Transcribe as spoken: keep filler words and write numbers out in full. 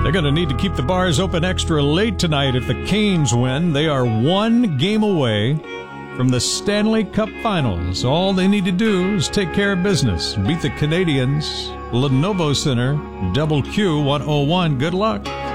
They're going to need to keep the bars open extra late tonight if the Canes win. They are one game away from the Stanley Cup Finals. All they need to do is take care of business. Beat the Canadiens. Lenovo Center, Double Q one oh one. Good luck.